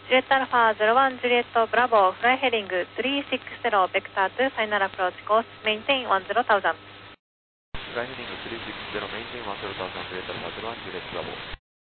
ジュレットアルファ01ジュリエットブラボーフライヘリング360ベクター2ファイナルアプローチコースメインテイン10,000。 フライヘリング360メインテイン10,000ジュレットアルファ01ジュリエットブラボー。